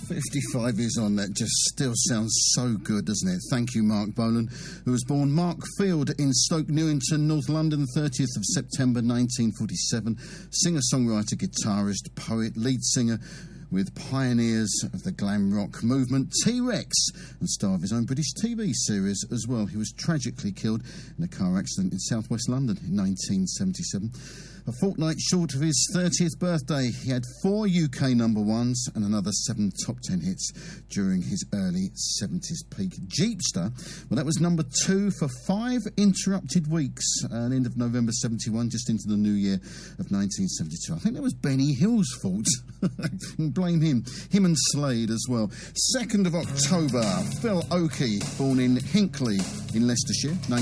55 years on, that just still sounds so good, doesn't it? Thank you, Mark Bolan, who was born Mark Field in Stoke Newington, North London, 30th of September 1947. Singer-songwriter, guitarist, poet, lead singer with pioneers of the glam rock movement, T-Rex, and star of his own British TV series as well. He was tragically killed in a car accident in southwest London in 1977. A fortnight short of his 30th birthday, he had 4 UK number ones and another 7 top 10 hits during his early 70s peak. Jeepster, well, that was number 2 for 5 interrupted weeks at the end of November 71, just into the new year of 1972. I think that was Benny Hill's fault. Blame him and Slade as well. 2nd of October, Phil Oakey, born in Hinckley in Leicestershire,